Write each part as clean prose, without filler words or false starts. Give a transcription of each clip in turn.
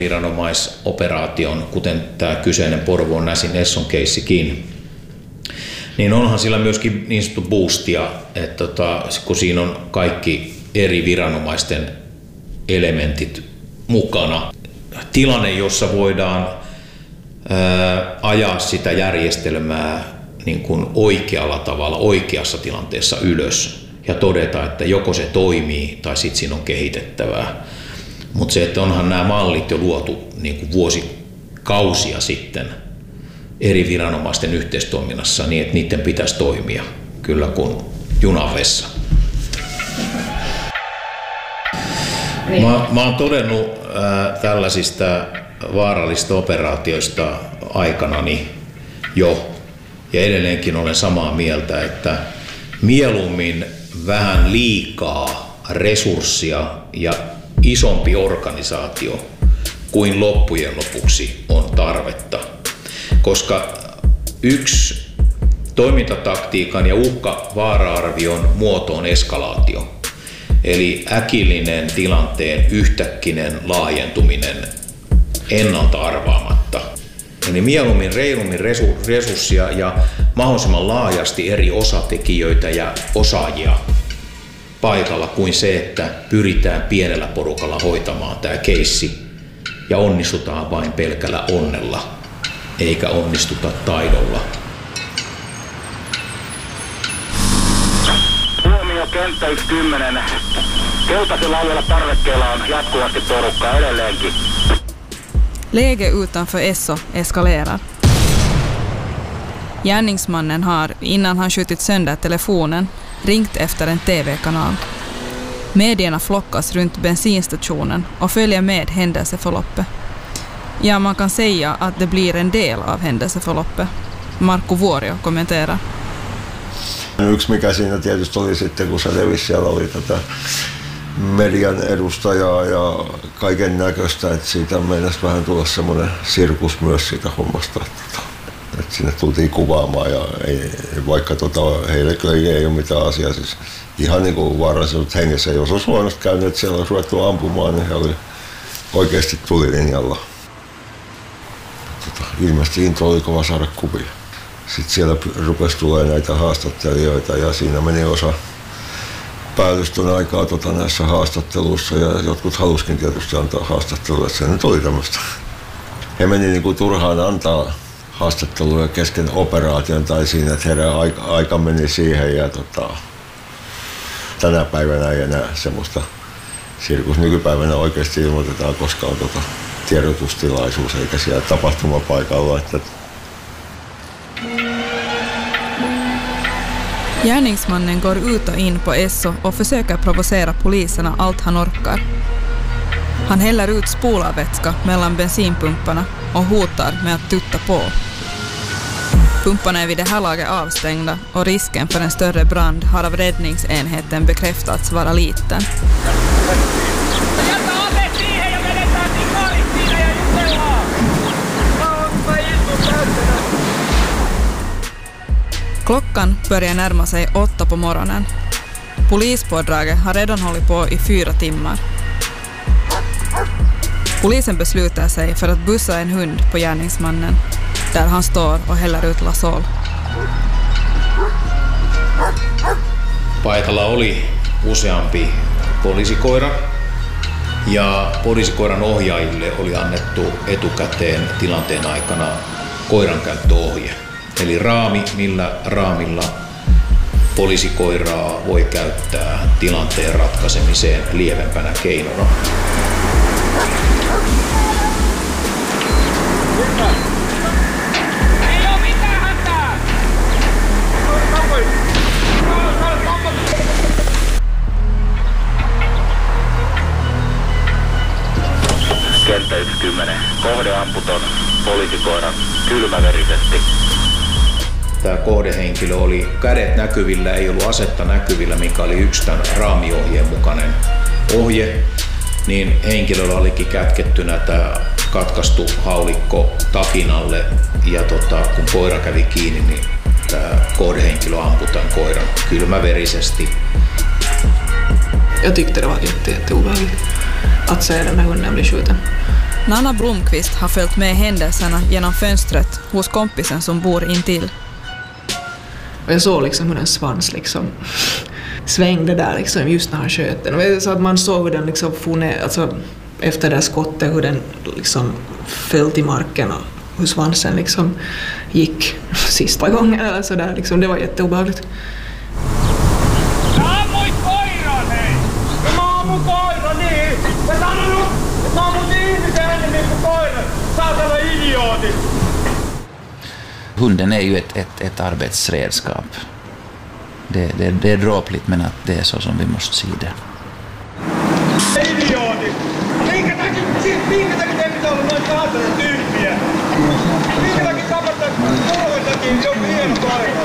viranomaisoperaation, kuten tämä kyseinen Porvoon Näsin Esson keissikin, niin onhan sillä myöskin niin sanottu boostia, että kun siinä on kaikki eri viranomaisten elementit mukana. Tilanne, jossa voidaan ajaa sitä järjestelmää niin kuin oikealla tavalla, oikeassa tilanteessa ylös ja todeta, että joko se toimii tai sitten siinä on kehitettävää. Mutta se, että onhan nämä mallit jo luotu niin kuin vuosikausia sitten eri viranomaisten yhteistoiminnassa niin, että niiden pitäisi toimia kyllä kuin junavessa. Mä oon todennut tällaisista vaarallisista operaatioista aikanani jo, ja edelleenkin olen samaa mieltä, että mieluummin vähän liikaa resurssia ja isompi organisaatio kuin loppujen lopuksi on tarvetta. Koska yksi toimintataktiikan ja uhka-vaara-arvion muoto on eskalaatio. Eli äkillinen tilanteen yhtäkkinen laajentuminen ennalta arvaamatta. Eli mieluummin reilummin resurssia ja mahdollisimman laajasti eri osatekijöitä ja osaajia paikalla kuin se, että pyritään pienellä porukalla hoitamaan tämä keissi ja onnistutaan vain pelkällä onnella, eikä onnistuta taidolla. Huomio kenttä 110. Keltaisella alueella parvekkeella on jatkuvasti porukkaa edelleenkin. Läge utanför Esso eskalerar. Gärningsmannen har, innan han skjutit sönder telefonen, ringt efter en TV-kanal. Medierna flockas runt bensinstationen och följer med händelseförloppet. Ja, man kan säga att det blir en del av händelseförloppet. Markku Vuorio kommenterar. Yksi mikä siinä tietysti oli sitten, kun se levisi, siellä oli tätä median edustajaa ja kaiken näköistä, että siitä meinasi vähän tulla semmoinen sirkus myös siitä hommasta. Että sinne tultiin kuvaamaan ja vaikka heille ei ole mitään asiaa, siis ihan niin kuin vaarallisuus hengessä. Jos olisi huonosti käynyt, että siellä olisi ruvettu ampumaan, niin he oli oikeasti tulilinjalla. Ilmeisesti into oli kova saada kuvia. Sitten siellä rupesi tulemaan näitä haastattelijoita ja siinä meni osa päällystön aikaa näissä haastatteluissa ja jotkut halusikin tietysti antaa haastatteluja, että se nyt oli tämmöistä. He meni niin kuin turhaan antaa haastatteluja kesken operaation tai siinä, että heidän aika meni siihen ja tänä päivänä ei enää semmoista sirkus. Nykypäivänä oikeasti ilmoitetaan, koska on tiedotustilaisuus eikä siellä tapahtumapaikalla. Gärningsmannen går ut och in på Esso och försöker provocera poliserna allt han orkar. Han häller ut spolarvätska mellan bensinpumparna och hotar med att tutta på. Pumparna är vid det här laget avstängda och risken för en större brand har av räddningsenheten bekräftats vara liten. Klockan börjar närma sig 8 på morgonen. Polispådraget har redan hållit på i 4 timmar. Polisen beslutar sig för att bussa en hund på gärningsmannen, där han står och häller ut Lasol. Paikalla oli useampi poliisikoira ja poliisikoiran ohjaajille oli annettu etukäteen tilanteen aikana koirankäyttöohje. Eli raami, millä raamilla poliisikoiraa voi käyttää tilanteen ratkaisemiseen lievempänä keinona. Ei oo mitään hätää! Kenttä 110. Kohde amputon poliisikoiran kylmäverisesti. Tämä kohdehenkilö oli kädet näkyvillä, ei ollut asetta näkyvillä, mikä oli yksi tämän raamiohjeen mukainen ohje. Niin henkilöllä olikin kätkettynä tämä katkaistu haulikko takinalle ja kun koira kävi kiinni, niin tämä kohdehenkilö ampui tämän koiran kylmäverisesti. Jag tyckte det var jätteobehagligt att se den här hunden bli skjuten. Nanna Blomqvist har följt med händelserna genom fönstret hos kompisen som bor intill. Och jag såg liksom hur en svans liksom svängde där liksom just när han sköt den. Och så att man såg hur den liksom for ner, alltså efter det skottet, hur den liksom föll till marken och hur svansen liksom gick sista gången eller så där liksom. Det var jätteobehagligt. Ammuit koiran, hei! Mä ammun koiran, niin! Mä sanon, että mä ammun ihmisen enemmän kuin koiran! Saatana idiootit! Hunden är ju ett arbetsredskap. Det är dråpligt, men att det är så som vi måste se det. Idiootit! Minkä takia te pitää olla noin saatana tyhmiä? Minkä takia kapattaa kolmentakin joku hieno koira?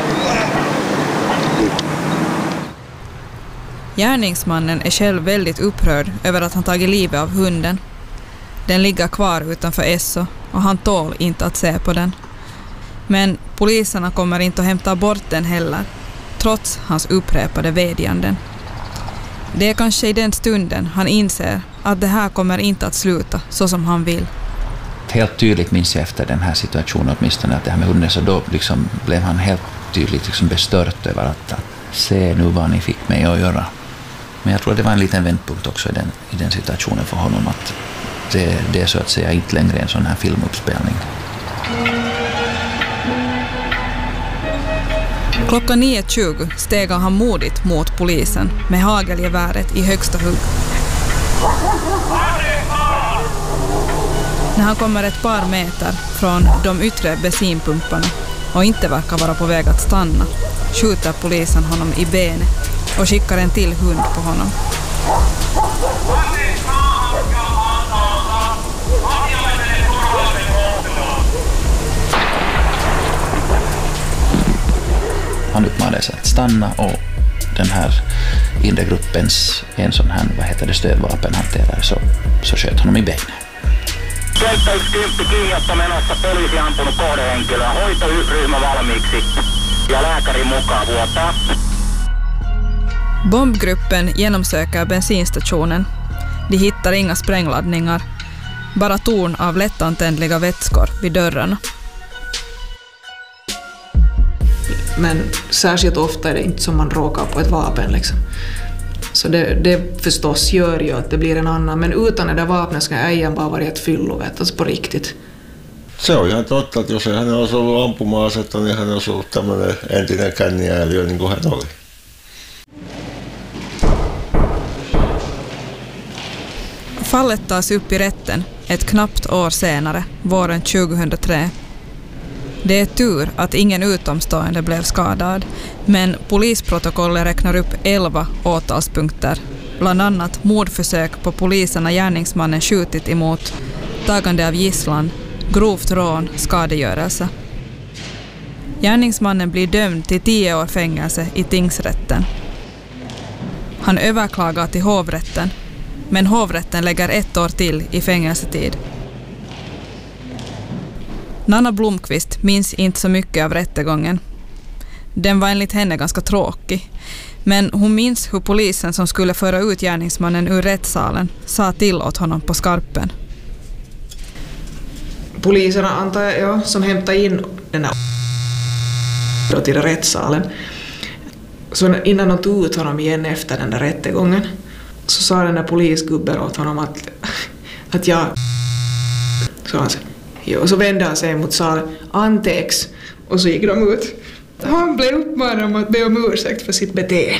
Gärningsmannen är själv väldigt upprörd över att han tagit livet av hunden. Den ligger kvar utanför Esso och han tål inte att se på den. Men poliserna kommer inte att hämta bort den heller, trots hans upprepade vädjanden. Det är kanske i den stunden han inser att det här kommer inte att sluta så som han vill. Helt tydligt minns jag efter den här situationen åtminstone att det här med hunden, så då liksom blev han helt tydligt liksom bestört över att se nu vad ni fick mig att göra. Men jag tror att det var en liten vändpunkt också i den situationen för honom, att det är så att säga inte längre en sån här filmuppspelning. Klockan 9.20 stegar han modigt mot polisen med hagelgeväret i högsta hugg. När han kommer ett par meter från de yttre bensinpumparna och inte verkar vara på väg att stanna, skjuter polisen honom i benet och skickar en till hund på honom. Han uppmanades att stanna och den här inre gruppens en sån här, stödvapenhanterare så sköt honom i benet. Kenttä 110 kiinniotto menossa, poliisi ampunut kohdehenkilöä, hoitoryhmä valmiiksi ja lääkäri mukaan vuotaa. Bombgruppen genomsöker bensinstationen. De hittar inga sprängladdningar, bara torn av lättantändliga vätskor vid dörrarna. Men särskilt ofta är det inte som man råkar på ett vapen liksom. Så det förstås gör ju att det blir en annan. Men utan det där vapnet ska äijän bara varit ett fyllovet, alltså på riktigt. Se on ihan totta, että jos hän olisi ollut ampuma-asetta, niin hän olisi ollut tämmöinen entinen känniääliö niin kuin hän oli. Fallet tas upp i rätten ett knappt år senare, våren 2003. Det är tur att ingen utomstående blev skadad, men polisprotokollet räknar upp 11 åtalspunkter, bland annat mordförsök på poliserna gärningsmannen skjutit emot, tagande av gisslan, grovt rån, skadegörelse. Gärningsmannen blir dömd till 10 år fängelse i tingsrätten. Han överklagar till hovrätten, men hovrätten lägger 1 år till i fängelsetid. Nanna Blomqvist minns inte så mycket av rättegången. Den var enligt henne ganska tråkig. Men hon minns hur polisen som skulle föra ut gärningsmannen ur rättssalen sa till åt honom på skarpen. Poliserna antar jag som hämtade in den här då till rättssalen. Så innan de tog ut honom igen efter den där rättegången så sa den där polisgubben åt honom att jag... Så han sa, och så vände han sig mot salen, anteeksi, och så gick de ut. Han blev uppmanad om att be om ursäkt för sitt beteende.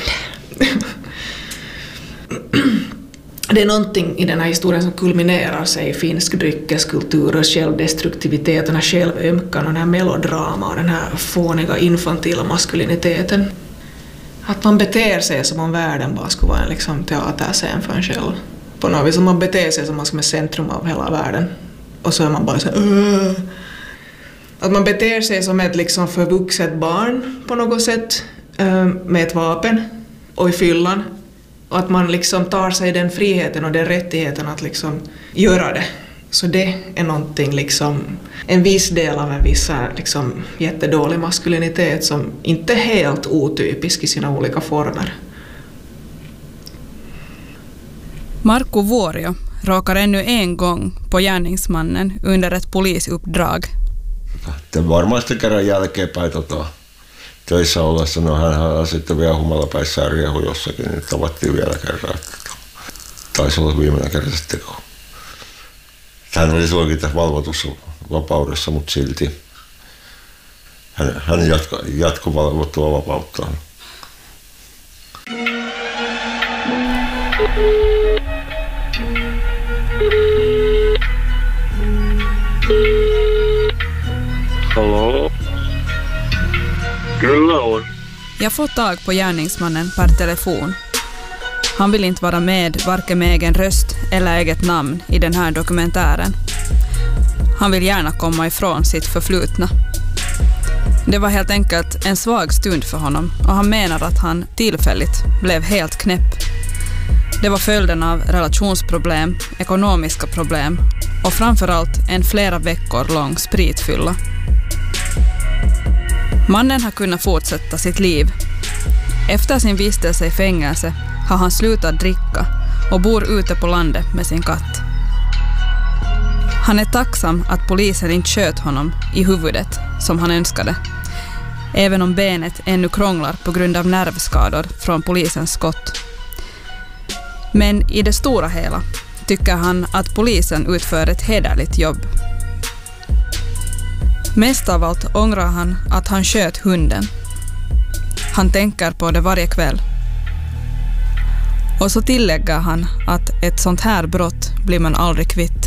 Det är någonting i den här historien som kulminerar sig i finsk dryckeskultur och självdestruktivitet, den här självömkan och den här melodrama och den här fåniga infantila maskuliniteten. Att man beter sig som om världen bara skulle vara en liksom teaterscen för en själv. På något vis som man beter sig som man ska vara centrum av hela världen. Och så är man bara så att man beter sig som ett liksom förvuxet barn på något sätt med ett vapen och i fyllan. Och att man liksom tar sig den friheten och den rättigheten att liksom göra det. Så det är någonting liksom, en viss del av en viss liksom jättedålig maskulinitet som inte är helt otypisk i sina olika former. Markku Vuorio råkar ännu en gång på gärningsmannen under ett polisuppdrag. Den varmasti kerran jälkeenpäin töissä ollessa, no hän sitten vielä humalapäissään riehu jossakin, niin tavattiin vielä kerran. Taisi olla viimeinen kerta sitten, kun hän oli silloinkin tässä valvotussa vapaudessa, mutta silti hän jatkoi valvottua vapauttaan. Hallå? Kyllä on. Jag får tag på gärningsmannen per telefon. Han vill inte vara med varken med egen röst eller eget namn i den här dokumentären. Han vill gärna komma ifrån sitt förflutna. Det var helt enkelt en svag stund för honom och han menar att han tillfälligt blev helt knäpp. Det var följden av relationsproblem, ekonomiska problem och framförallt en flera veckor lång spritfylla. Mannen har kunnat fortsätta sitt liv. Efter sin vistelse i fängelse har han slutat dricka och bor ute på landet med sin katt. Han är tacksam att polisen inte sköt honom i huvudet som han önskade, även om benet ännu krånglar på grund av nervskador från polisens skott. Men i det stora hela tycker han att polisen utför ett hederligt jobb. Mest av allt ångrar han att han sköt hunden. Han tänker på det varje kväll. Och så tillägger han att ett sånt här brott blir man aldrig kvitt.